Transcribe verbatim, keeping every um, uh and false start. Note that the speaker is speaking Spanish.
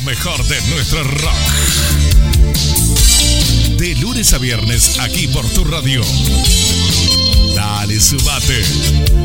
mejor de nuestro rock. De lunes a viernes, aquí por tu radio. Dale, Subate.